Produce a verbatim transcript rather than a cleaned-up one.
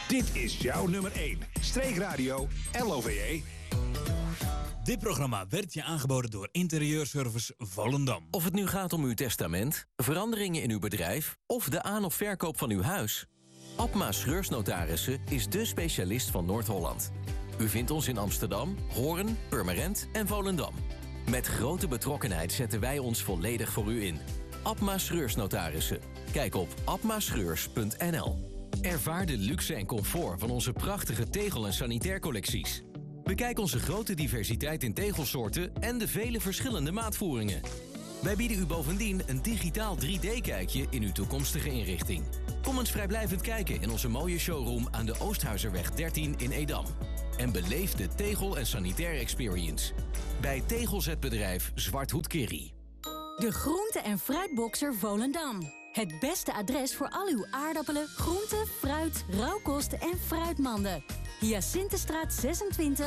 Dit is jouw nummer één. Streekradio L O V E. Dit programma werd je aangeboden door Interieurservice Volendam. Of het nu gaat om uw testament, veranderingen in uw bedrijf of de aan- of verkoop van uw huis. Abma Schreursnotarissen is dé specialist van Noord-Holland. U vindt ons in Amsterdam, Hoorn, Purmerend en Volendam. Met grote betrokkenheid zetten wij ons volledig voor u in. Abma Schreursnotarissen. Kijk op abmaschreurs punt n l. Ervaar de luxe en comfort van onze prachtige tegel- en sanitaircollecties. Bekijk onze grote diversiteit in tegelsoorten en de vele verschillende maatvoeringen. Wij bieden u bovendien een digitaal drie D-kijkje in uw toekomstige inrichting. Kom eens vrijblijvend kijken in onze mooie showroom aan de Oosthuizerweg dertien in Edam. En beleef de tegel- en sanitair experience. Bij Tegelzetbedrijf Zwarthoed Kerry. De Groente- en Fruitboxer Volendam. Het beste adres voor al uw aardappelen, groenten, fruit, rauwkost en fruitmanden. Hyacinthestraat zesentwintig